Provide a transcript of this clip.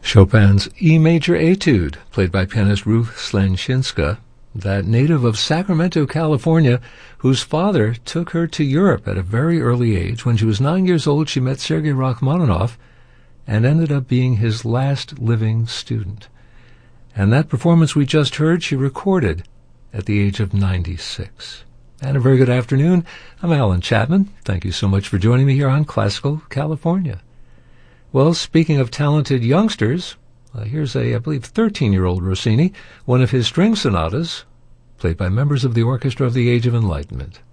Chopin's E major etude, played by pianist Ruth Slanczynska, that native of Sacramento, California, whose father took her to Europe at a very early age. When she was 9 years old, she met Sergei Rachmaninoff and ended up being his last living student. And that performance we just heard, she recorded at the age of 96. And a very good afternoon. I'm Alan Chapman. Thank you so much for joining me here on Classical California. Well, speaking of talented youngsters, here's I believe, 13-year-old Rossini, one of his string sonatas, played by members of the Orchestra of the Age of Enlightenment.